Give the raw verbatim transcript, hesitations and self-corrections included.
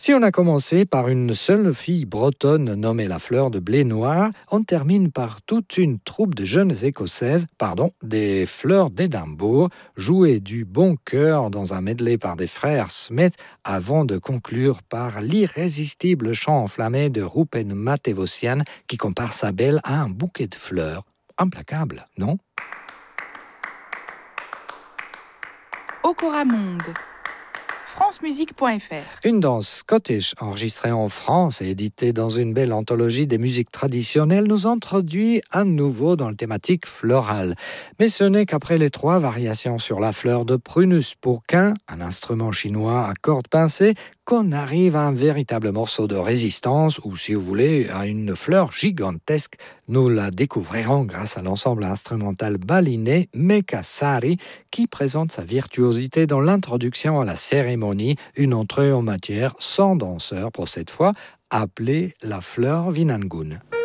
Si on a commencé par une seule fille bretonne nommée la fleur de blé noir, on termine par toute une troupe de jeunes écossaises, pardon, des fleurs d'Édimbourg, jouées du bon cœur dans un medley par des frères Smith, avant de conclure par l'irrésistible chant enflammé de Rupen Matevosian qui compare sa belle à un bouquet de fleurs. Implacable, non? Okoramonde. francemusique point f r. Une danse scottish enregistrée en France et éditée dans une belle anthologie des musiques traditionnelles nous introduit à nouveau dans le thématique florale. Mais ce n'est qu'après les trois variations sur la fleur de Prunus pourquin, un instrument chinois à cordes pincées, qu'on arrive à un véritable morceau de résistance ou, si vous voulez, à une fleur gigantesque. Nous la découvrirons grâce à l'ensemble instrumental baliné Meka Sari qui présente sa virtuosité dans l'introduction à la cérémonie, une entrée en matière sans danseur pour cette fois, appelée la fleur Vinangun.